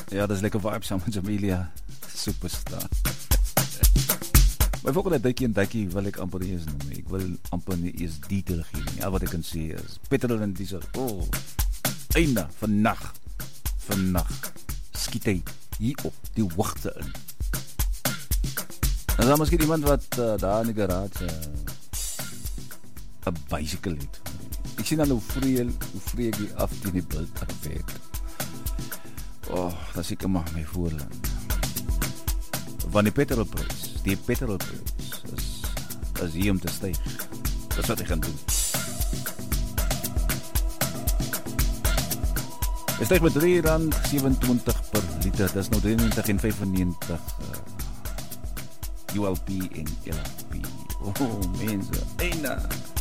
Ja, dis lekker vibe saam met Jamelia Superstar. My volgende dikkie wil ek amper nie eens noem. Ek wil amper nie eens detail gee nie. Al wat ek kan sê is petrol en diesel. Einde vannacht skiet hy hier op die hoogte in. En dan miskien iemand wat daar in die garage 'n bicycle het. Ek sien al hoe vreeg die af die beeld afwerk. Dat seker maar my voorland. Want die petrolprys is hier om te styg. Dis wat ek gaan doen. Hy styg met R3.27 per liter. Dis nou 93.95 ULP en LLP. Mense, eina.